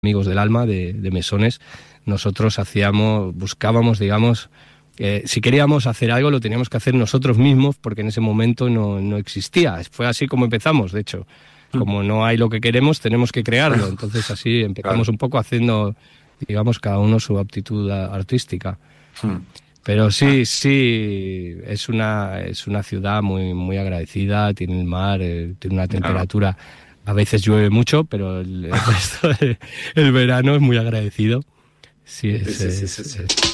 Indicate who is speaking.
Speaker 1: amigos del alma de Mesones, nosotros buscábamos, digamos, si queríamos hacer algo lo teníamos que hacer nosotros mismos porque en ese momento no existía. Fue así como empezamos, de hecho. Como no hay lo que queremos, tenemos que crearlo. Entonces así empezamos un poco haciendo, digamos, cada uno su aptitud artística. Pero sí, es una ciudad muy, muy agradecida, tiene el mar, tiene una temperatura, a veces llueve mucho, pero el resto el verano es muy agradecido. Sí,
Speaker 2: Sí.